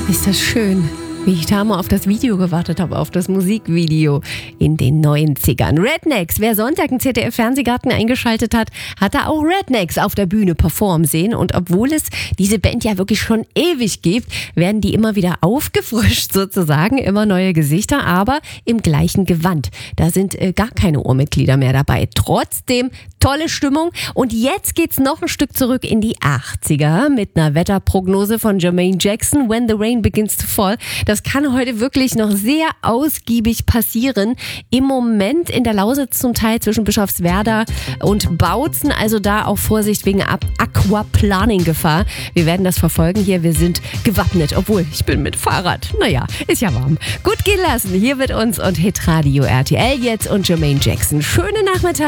Ist das schön, wie ich da mal auf das Video gewartet habe, auf das Musikvideo in den 90ern. Rednex, wer Sonntag im ZDF-Fernsehgarten eingeschaltet hat, hat da auch Rednex auf der Bühne performen sehen. Und obwohl es diese Band ja wirklich schon ewig gibt, werden die immer wieder aufgefrischt sozusagen. Immer neue Gesichter, aber im gleichen Gewand. Da sind gar keine Urmitglieder mehr dabei. Trotzdem tolle Stimmung. Und jetzt geht's noch ein Stück zurück in die 80er mit einer Wetterprognose von Jermaine Jackson, When the Rain Begins to Fall. Das kann heute wirklich noch sehr ausgiebig passieren. Im Moment in der Lausitz zum Teil zwischen Bischofswerda und Bautzen. Also da auch Vorsicht wegen Aquaplaning-Gefahr. Wir werden das verfolgen hier. Wir sind gewappnet, obwohl ich bin mit Fahrrad. Naja, ist ja warm. Gut gehen lassen. Hier mit uns und Hitradio RTL jetzt und Jermaine Jackson. Schönen Nachmittag.